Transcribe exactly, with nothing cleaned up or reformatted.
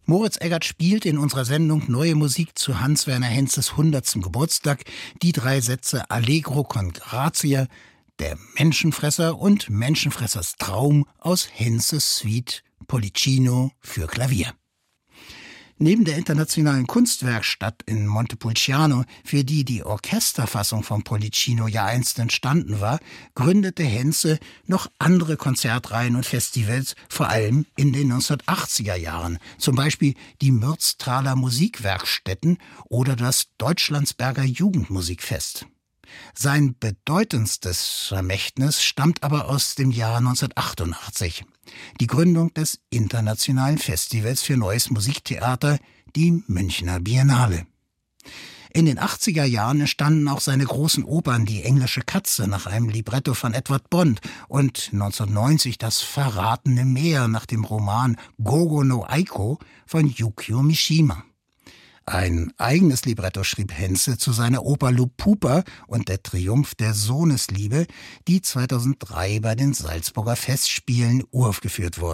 Moritz Eggert spielt in unserer Sendung Neue Musik zu Hans-Werner Henzes hundertsten Geburtstag die drei Sätze Allegro con gratia, Der Menschenfresser und Menschenfressers Traum aus Henzes Suite Pollicino für Klavier. Neben der Internationalen Kunstwerkstatt in Montepulciano, für die die Orchesterfassung von Pollicino ja einst entstanden war, gründete Henze noch andere Konzertreihen und Festivals, vor allem in den neunzehnhundertachtziger Jahren, zum Beispiel die Mürztaler Musikwerkstätten oder das Deutschlandsberger Jugendmusikfest. Sein bedeutendstes Vermächtnis stammt aber aus dem Jahr neunzehnhundertachtundachtzig. Die Gründung des Internationalen Festivals für Neues Musiktheater, die Münchner Biennale. In den achtziger Jahren entstanden auch seine großen Opern Die englische Katze nach einem Libretto von Edward Bond und neunzehnhundertneunzig Das verratene Meer nach dem Roman Gogo no Aiko von Yukio Mishima. Ein eigenes Libretto schrieb Henze zu seiner Oper Lupupa und der Triumph der Sohnesliebe, die zweitausenddrei bei den Salzburger Festspielen uraufgeführt wurde.